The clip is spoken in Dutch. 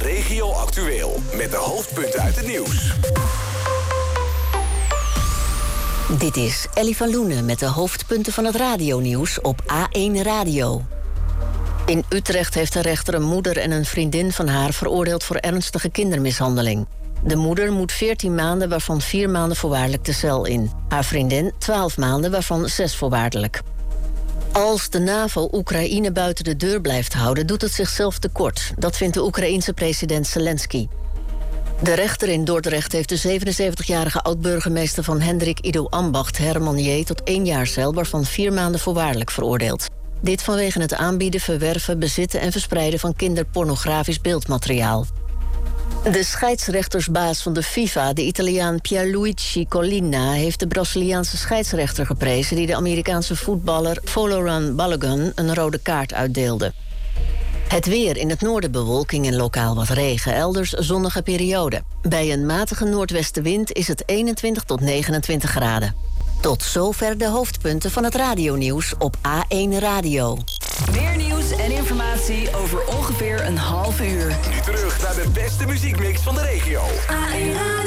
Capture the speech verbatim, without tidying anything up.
Regio Actueel. Met de hoofdpunten uit het nieuws. Dit is Ellie van Loenen met de hoofdpunten van het radionieuws op A één Radio. In Utrecht heeft de rechter een moeder en een vriendin van haar veroordeeld voor ernstige kindermishandeling. De moeder moet veertien maanden, waarvan vier maanden voorwaardelijk de cel in. Haar vriendin twaalf maanden, waarvan zes voorwaardelijk. Als de NAVO Oekraïne buiten de deur blijft houden, doet het zichzelf tekort. Dat vindt de Oekraïense president Zelensky. De rechter in Dordrecht heeft de zevenenzeventigjarige oud-burgemeester van Hendrik Ido Ambacht, Herman J., tot één jaar cel, waarvan vier maanden voorwaardelijk veroordeeld. Dit vanwege het aanbieden, verwerven, bezitten en verspreiden van kinderpornografisch beeldmateriaal. De scheidsrechtersbaas van de FIFA, de Italiaan Pierluigi Collina, heeft de Braziliaanse scheidsrechter geprezen die de Amerikaanse voetballer Folarin Balogun een rode kaart uitdeelde. Het weer: in het noorden bewolking en lokaal wat regen, elders zonnige periode. Bij een matige noordwestenwind is het eenentwintig tot negenentwintig graden. Tot zover de hoofdpunten van het radionieuws op A één Radio. Meer nieuws en informatie over ongeveer een half uur. Nu terug naar de beste muziekmix van de regio. A één